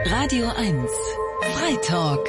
Radio 1 Freitalk.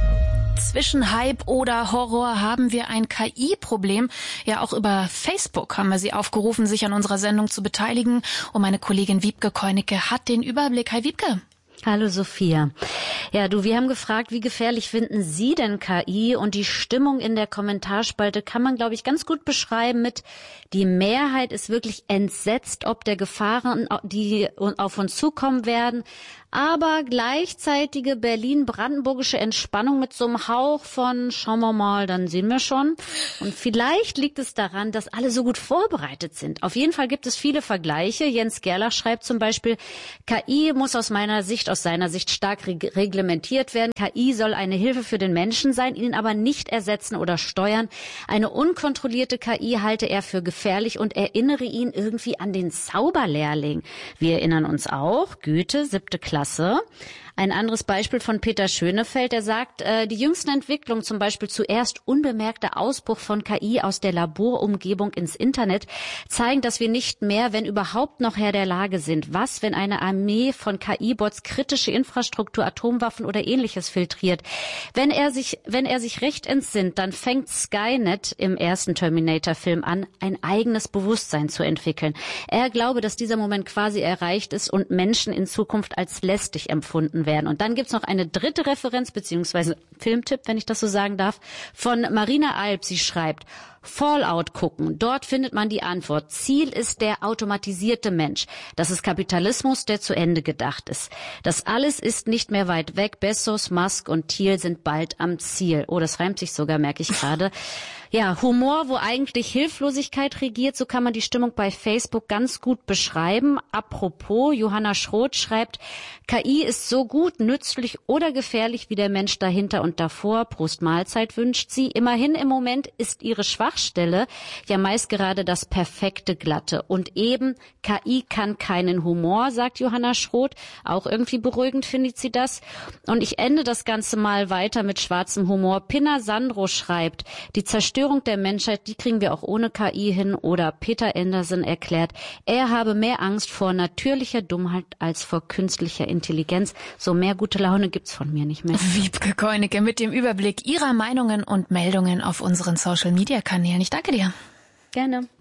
Zwischen Hype oder Horror haben wir ein KI-Problem. Ja, auch über Facebook haben wir Sie aufgerufen, sich an unserer Sendung zu beteiligen. Und meine Kollegin Wiebke Koinecke hat den Überblick. Hi Wiebke. Hallo Sophia. Ja, wir haben gefragt, wie gefährlich finden Sie denn KI? Und die Stimmung in der Kommentarspalte kann man, glaube ich, ganz gut beschreiben mit: Die Mehrheit ist wirklich entsetzt ob der Gefahren, die auf uns zukommen werden. Aber gleichzeitige berlin-brandenburgische Entspannung mit so einem Hauch von schauen wir mal, dann sehen wir schon. Und vielleicht liegt es daran, dass alle so gut vorbereitet sind. Auf jeden Fall gibt es viele Vergleiche. Jens Gerlach schreibt zum Beispiel: KI muss aus seiner Sicht stark reglementiert werden. KI soll eine Hilfe für den Menschen sein, ihn aber nicht ersetzen oder steuern. Eine unkontrollierte KI halte er für gefährlich und erinnere ihn irgendwie an den Zauberlehrling. Wir erinnern uns auch, Goethe, 7. Klasse. Ein anderes Beispiel von Peter Schönefeld, der sagt, die jüngsten Entwicklungen, zum Beispiel zuerst unbemerkter Ausbruch von KI aus der Laborumgebung ins Internet, zeigen, dass wir nicht mehr, wenn überhaupt noch Herr der Lage sind. Was, wenn eine Armee von KI-Bots kritische Infrastruktur, Atomwaffen oder Ähnliches filtriert? Wenn er sich recht entsinnt, dann fängt Skynet im ersten Terminator-Film an, ein eigenes Bewusstsein zu entwickeln. Er glaube, dass dieser Moment quasi erreicht ist und Menschen in Zukunft als lästig empfunden werden. Und dann gibt's noch eine dritte Referenz, beziehungsweise Filmtipp, wenn ich das so sagen darf, von Marina Alp. Sie schreibt: Fallout gucken. Dort findet man die Antwort. Ziel ist der automatisierte Mensch. Das ist Kapitalismus, der zu Ende gedacht ist. Das alles ist nicht mehr weit weg. Bezos, Musk und Thiel sind bald am Ziel. Oh, das reimt sich sogar, merke ich gerade. Ja, Humor, wo eigentlich Hilflosigkeit regiert, so kann man die Stimmung bei Facebook ganz gut beschreiben. Apropos, Johanna Schroth schreibt: KI ist so gut, nützlich oder gefährlich wie der Mensch dahinter und davor. Prost Mahlzeit wünscht sie. Immerhin im Moment ist ihre Schwachstelle ja meist gerade das perfekte Glatte. Und eben, KI kann keinen Humor, sagt Johanna Schroth. Auch irgendwie beruhigend findet sie das. Und ich ende das Ganze mal weiter mit schwarzem Humor. Pinna Sandro schreibt: Die Zerstörung der Menschheit, die kriegen wir auch ohne KI hin. Oder Peter Anderson erklärt, er habe mehr Angst vor natürlicher Dummheit als vor künstlicher Intelligenz. So mehr gute Laune gibt's von mir nicht mehr. Wiebke Koinecke mit dem Überblick Ihrer Meinungen und Meldungen auf unseren Social-Media-Kanälen. Ich danke dir. Gerne.